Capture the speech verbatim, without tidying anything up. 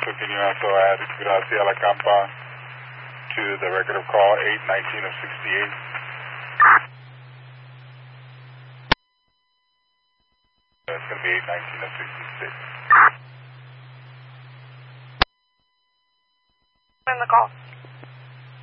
Continuato add Gracia La Campa to the record of call eight nineteen of sixty-eight. It's going to be eight nineteen of sixty-six. In the call.